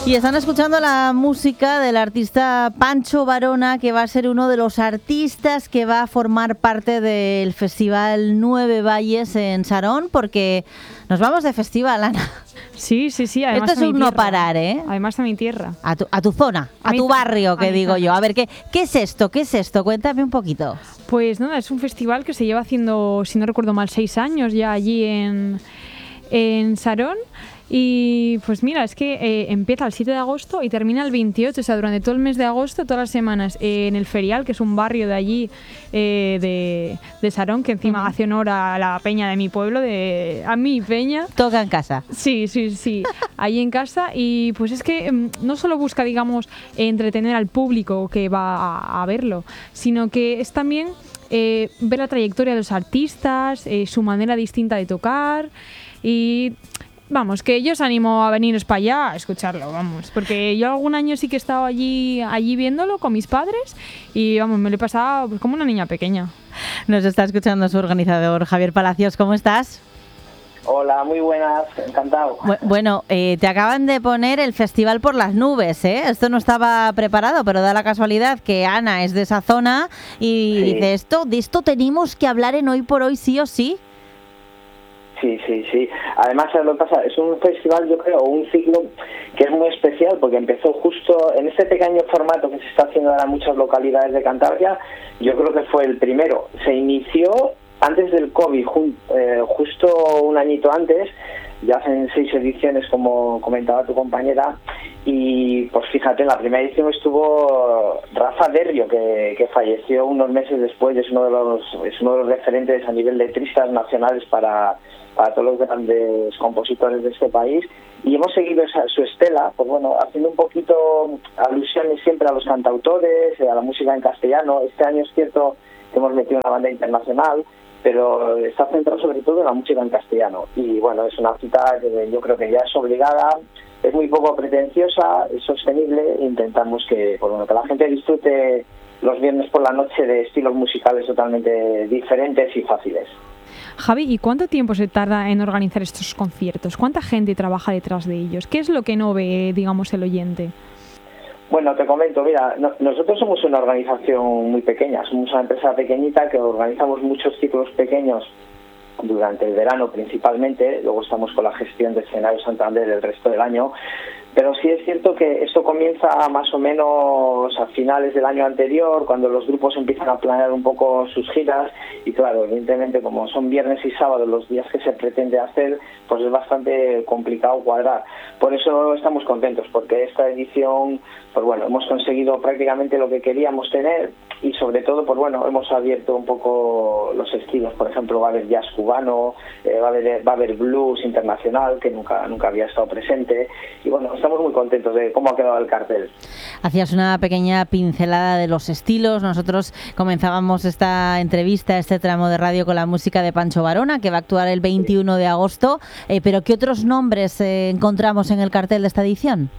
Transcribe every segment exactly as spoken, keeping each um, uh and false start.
Y están escuchando la música del artista Pancho Varona, que va a ser uno de los artistas que va a formar parte del Festival Nueve Valles en Sarón, porque nos vamos de festival, Ana. Sí, sí, sí. Además Esto es un no parar, ¿eh? Además a mi tierra. A tu, a tu zona, a, a tu barrio, que digo yo. A ver, ¿qué, ¿qué es esto? ¿Qué es esto? Cuéntame un poquito. Pues nada, es un festival que se lleva haciendo, si no recuerdo mal, seis años ya allí en, en Sarón. Y pues mira, es que eh, empieza el siete de agosto y termina el veintiocho, o sea, durante todo el mes de agosto, todas las semanas, eh, en el Ferial, que es un barrio de allí, eh, de, de Sarón, que encima uh-huh. hace honor a la peña de mi pueblo, de a mi peña. Toca en casa. Sí, sí, sí, allí en casa. Y pues es que eh, no solo busca, digamos, entretener al público que va a, a verlo, sino que es también eh, ver la trayectoria de los artistas, eh, su manera distinta de tocar y... Vamos, que yo os animo a veniros para allá a escucharlo, vamos. Porque yo algún año sí que he estado allí, allí viéndolo con mis padres y, vamos, me lo he pasado pues, como una niña pequeña. Nos está escuchando su organizador, Javier Palacios. ¿Cómo estás? Hola, muy buenas, encantado. Bueno, eh, te acaban de poner el festival por las nubes, ¿eh? Esto no estaba preparado, pero da la casualidad que Ana es de esa zona y sí. de esto, de esto tenemos que hablar en Hoy por Hoy sí o sí. Sí, sí, sí. Además, lo que pasa es un festival, yo creo, un ciclo que es muy especial porque empezó justo en este pequeño formato que se está haciendo ahora en muchas localidades de Cantabria. Yo creo que fue el primero. Se inició antes del COVID, jun, eh, justo un añito antes. Ya hacen seis ediciones, como comentaba tu compañera, y pues fíjate, en la primera edición estuvo Rafa Derrio, que, que falleció unos meses después, es uno de los es uno de los referentes a nivel de tristas nacionales para, para todos los grandes compositores de este país, y hemos seguido esa, su estela, pues bueno, haciendo un poquito alusiones siempre a los cantautores, a la música en castellano. Este año es cierto que hemos metido una banda internacional, pero está centrado sobre todo en la música en castellano. Y bueno, es una cita que yo creo que ya es obligada, es muy poco pretenciosa, es sostenible. Intentamos que, pues bueno, que la gente disfrute los viernes por la noche de estilos musicales totalmente diferentes y fáciles. Javi, ¿y cuánto tiempo se tarda en organizar estos conciertos? ¿Cuánta gente trabaja detrás de ellos? ¿Qué es lo que no ve, digamos, el oyente? Bueno, te comento, mira, no, nosotros somos una organización muy pequeña, somos una empresa pequeñita que organizamos muchos ciclos pequeños durante el verano principalmente, luego estamos con la gestión de Escenario Santander el resto del año, pero sí es cierto que esto comienza más o menos a finales del año anterior, cuando los grupos empiezan a planear un poco sus giras, y claro, evidentemente como son viernes y sábados los días que se pretende hacer, pues es bastante complicado cuadrar. Por eso estamos contentos, porque esta edición, pues bueno, hemos conseguido prácticamente lo que queríamos tener, y sobre todo, pues bueno, hemos abierto un poco los estilos. Por ejemplo, va a haber jazz cubano, eh, va a haber va a haber blues internacional, que nunca nunca había estado presente, y bueno, estamos muy contentos de cómo ha quedado el cartel. Hacías una pequeña pincelada de los estilos. Nosotros comenzábamos esta entrevista, este tramo de radio, con la música de Pancho Varona, que va a actuar el veintiuno de agosto, eh, pero ¿qué otros nombres eh, encontramos en el cartel de esta edición?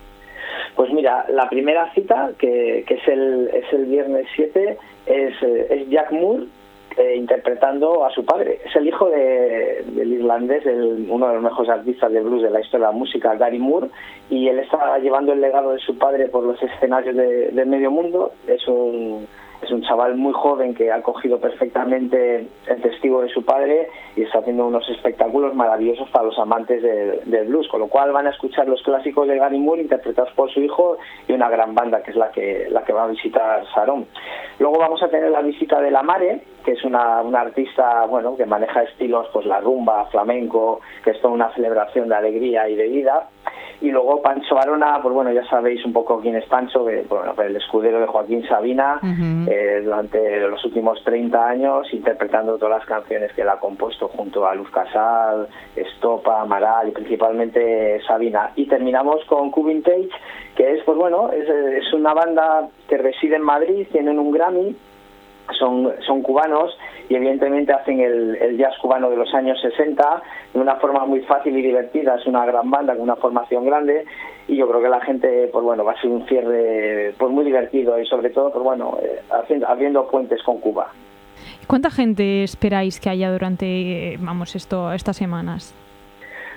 Pues mira, la primera cita, que, que es el es el viernes siete, es, es Jack Moore, eh, interpretando a su padre. Es el hijo de, del irlandés, el, uno de los mejores artistas de blues de la historia de la música, Gary Moore, y él está llevando el legado de su padre por los escenarios de, de medio mundo. Es un... Es un chaval muy joven que ha cogido perfectamente el testigo de su padre y está haciendo unos espectáculos maravillosos para los amantes del, del blues, con lo cual van a escuchar los clásicos de Gary Moore interpretados por su hijo y una gran banda que es la que la que va a visitar Sarón. Luego vamos a tener la visita de La Mare, que es una, una artista, bueno, que maneja estilos, pues la rumba, flamenco, que es toda una celebración de alegría y de vida. Y luego Pancho Varona, pues bueno, ya sabéis un poco quién es Pancho, que bueno, el escudero de Joaquín Sabina, uh-huh. eh, durante los últimos treinta años, interpretando todas las canciones que él ha compuesto junto a Luz Casal, Estopa, Amaral y principalmente Sabina. Y terminamos con Cubin Page, que es, pues bueno, es, es una banda que reside en Madrid, tienen un Grammy, son son cubanos y evidentemente hacen el, el jazz cubano de los años sesenta de una forma muy fácil y divertida. Es una gran banda con una formación grande y yo creo que la gente, pues bueno, va a ser un cierre pues muy divertido y sobre todo, pues bueno, eh, haciendo, abriendo puentes con Cuba. ¿Cuánta gente esperáis que haya durante, vamos, esto estas semanas?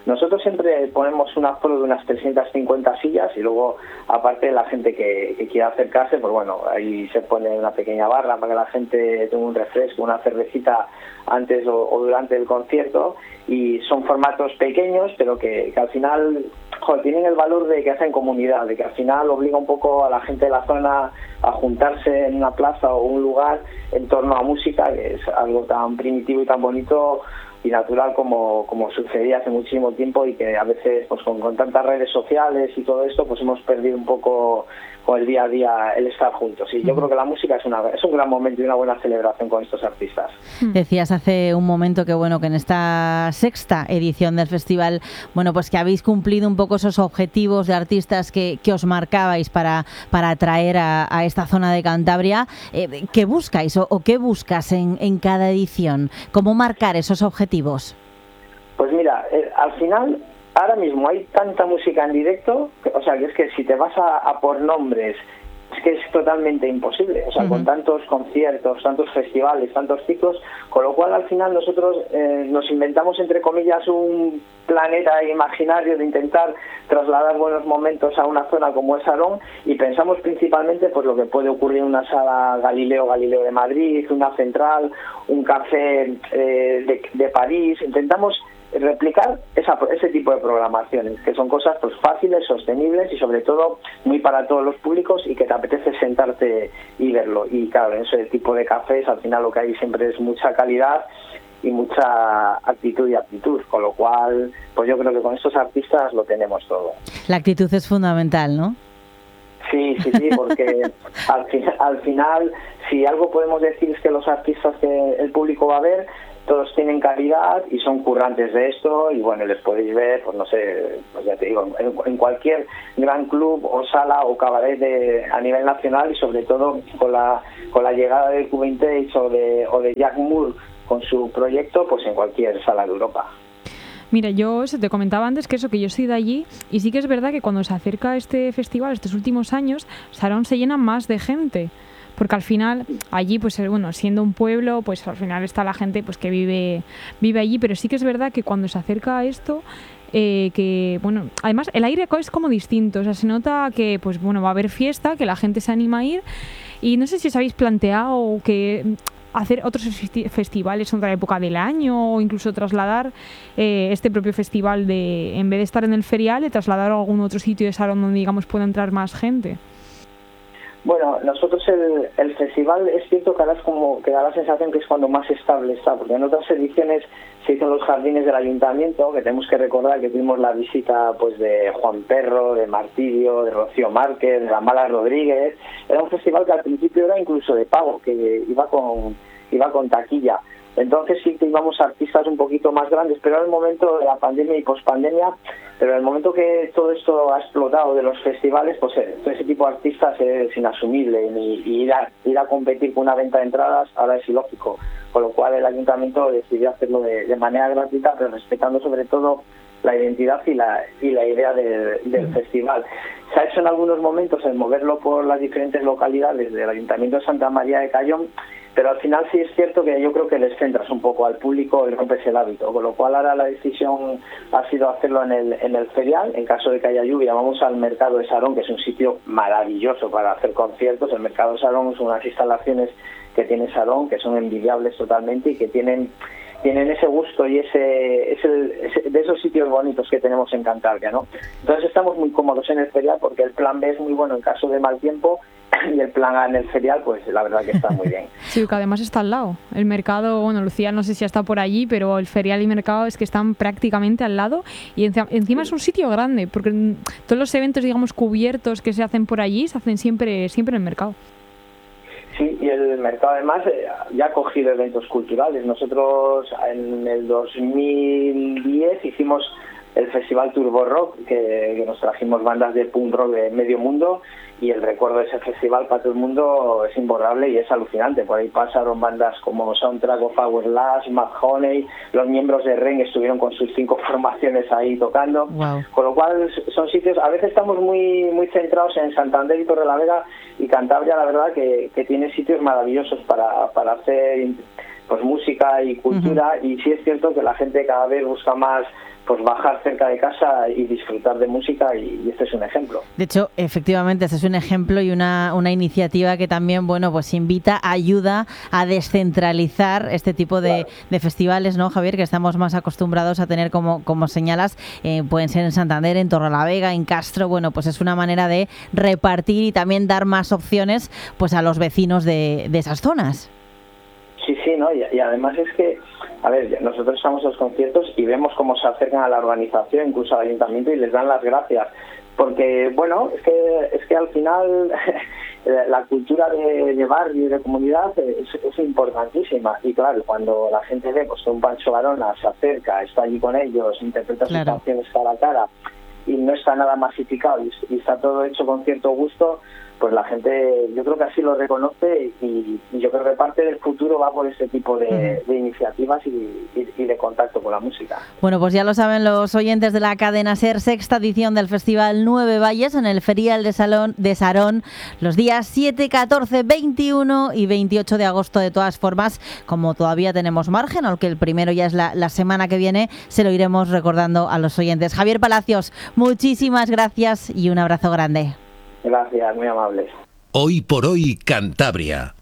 Nosotros siempre ponemos un aforo de unas trescientas cincuenta sillas y luego, aparte, la gente que, que quiera acercarse, pues bueno, ahí se pone una pequeña barra para que la gente tenga un refresco, una cervecita antes o, o durante el concierto, y son formatos pequeños, pero que, que al final, joder, tienen el valor de que hacen comunidad, de que al final obliga un poco a la gente de la zona a juntarse en una plaza o un lugar en torno a música, que es algo tan primitivo y tan bonito y natural como, como sucedía hace muchísimo tiempo, y que a veces pues con, con tantas redes sociales y todo esto pues hemos perdido un poco con el día a día el estar juntos. Y yo creo que la música es una es un gran momento y una buena celebración con estos artistas. Decías hace un momento que bueno que en esta sexta edición del festival, bueno pues que habéis cumplido un poco esos objetivos de artistas que, que os marcabais para, para atraer a, a esta zona de Cantabria. Eh, ¿Qué buscáis o, o qué buscas en, en cada edición? ¿Cómo marcar esos objetivos? Pues mira, eh, al final ahora mismo hay tanta música en directo, que, o sea, que es que si te vas a, a por nombres, es que es totalmente imposible, o sea, uh-huh. con tantos conciertos, tantos festivales, tantos ciclos, con lo cual al final nosotros eh, nos inventamos, entre comillas, un planeta imaginario de intentar trasladar buenos momentos a una zona como es Sarón, y pensamos principalmente pues lo que puede ocurrir en una sala Galileo, Galileo de Madrid, una Central, un café eh, de, de París. Intentamos replicar esa, ese tipo de programaciones, que son cosas pues fáciles, sostenibles y sobre todo muy para todos los públicos, y que te apetece sentarte y verlo. Y claro, en ese tipo de cafés al final lo que hay siempre es mucha calidad y mucha actitud y aptitud, con lo cual pues yo creo que con estos artistas lo tenemos todo. La actitud es fundamental, ¿no? Sí, sí, sí, porque al, fin, al final, si algo podemos decir es que los artistas que el público va a ver, todos tienen calidad y son currantes de esto, y bueno, les podéis ver, pues no sé, pues ya te digo, en, en cualquier gran club o sala o cabaret de, a nivel nacional, y sobre todo con la con la llegada de Cubantage o de, o de Jack Moore con su proyecto, pues en cualquier sala de Europa. Mira, yo eso, te comentaba antes que eso, que yo soy de allí, y sí que es verdad que cuando se acerca este festival, estos últimos años, Sarón se llena más de gente. Porque al final allí, pues bueno, siendo un pueblo, pues al final está la gente pues que vive vive allí, pero sí que es verdad que cuando se acerca a esto, eh, que bueno, además el aire es como distinto, o sea, se nota que pues bueno, va a haber fiesta, que la gente se anima a ir, y no sé si os habéis planteado que hacer otros festivales en otra época del año, o incluso trasladar eh, este propio festival, de en vez de estar en el ferial, de trasladar a algún otro sitio de Sarón donde digamos pueda entrar más gente. Bueno, nosotros el, el festival es cierto que ahora es como que da la sensación que es cuando más estable está, porque en otras ediciones se hizo en los jardines del ayuntamiento, que tenemos que recordar que tuvimos la visita pues de Juan Perro, de Martirio, de Rocío Márquez, de la Mala Rodríguez. Era un festival que al principio era incluso de pago, que iba con iba con taquilla. Entonces sí que íbamos a artistas un poquito más grandes, pero en el momento de la pandemia y pospandemia, pero en el momento que todo esto ha explotado de los festivales, pues todo ese tipo de artistas es inasumible, y, y ir, a, ir a competir con una venta de entradas ahora es ilógico, con lo cual el ayuntamiento decidió hacerlo de, de manera gratuita, pero respetando sobre todo la identidad y la y la idea de, del festival. Se ha hecho en algunos momentos el moverlo por las diferentes localidades del Ayuntamiento de Santa María de Cayón, pero al final sí es cierto que yo creo que les centras un poco al público y rompes el hábito, con lo cual ahora la decisión ha sido hacerlo en el en el ferial. En caso de que haya lluvia, vamos al Mercado de Sarón, que es un sitio maravilloso para hacer conciertos. El Mercado de Sarón son unas instalaciones que tiene Sarón, que son envidiables totalmente y que tienen tienen ese gusto y ese, ese, ese de esos sitios bonitos que tenemos en Cantabria, ¿no? Entonces estamos muy cómodos en el ferial, porque el plan B es muy bueno en caso de mal tiempo, y el plan A en el ferial, pues la verdad que está muy bien. Sí, que además está al lado. El mercado, bueno, Lucía no sé si está por allí, pero el ferial y mercado es que están prácticamente al lado, y encima, encima es un sitio grande, porque todos los eventos, digamos, cubiertos que se hacen por allí, se hacen siempre, siempre en el mercado. Sí, y el mercado además ya ha cogido eventos culturales. Nosotros en el dos mil diez hicimos el Festival Turbo Rock, que, que nos trajimos bandas de punk rock de medio mundo, y el recuerdo de ese festival para todo el mundo es imborrable y es alucinante. Por ahí pasaron bandas como Soundtrack of Our Lives, Mad Honey, los miembros de Ren estuvieron con sus cinco formaciones ahí tocando. Wow. Con lo cual son sitios, a veces estamos muy muy centrados en Santander y Torrelavega, y Cantabria la verdad que, que tiene sitios maravillosos para, para hacer pues música y cultura, uh-huh. y sí es cierto que la gente cada vez busca más pues bajar cerca de casa y disfrutar de música, y, y este es un ejemplo. De hecho, efectivamente, este es un ejemplo y una, una iniciativa que también, bueno, pues invita, ayuda a descentralizar este tipo de, claro. de festivales, ¿no, Javier? Que estamos más acostumbrados a tener, como, como señalas, eh, pueden ser en Santander, en Torrelavega, en Castro. Bueno, pues es una manera de repartir y también dar más opciones pues a los vecinos de, de esas zonas. Sí, sí, ¿no? Y, y además es que, a ver, nosotros estamos en los conciertos y vemos cómo se acercan a la organización, incluso al ayuntamiento, y les dan las gracias. Porque, bueno, es que es que al final la cultura de, de barrio y de comunidad es, es importantísima. Y claro, cuando la gente ve pues, que un Pancho Varona se acerca, está allí con ellos, interpreta claro. sus canciones cara a cara, y no está nada masificado y, y está todo hecho con cierto gusto, pues la gente, yo creo que así lo reconoce, y, y yo creo que parte del futuro va por este tipo de, uh-huh. de iniciativas y, y, y de contacto con la música. Bueno, pues ya lo saben los oyentes de la cadena SER, sexta edición del Festival Nueve Valles en el Ferial de, Salón, de Sarón, los días siete, catorce, veintiuno y veintiocho de agosto. De todas formas, como todavía tenemos margen, aunque el primero ya es la, la semana que viene, se lo iremos recordando a los oyentes. Javier Palacios, muchísimas gracias y un abrazo grande. Gracias, muy amables. Hoy por hoy, Cantabria.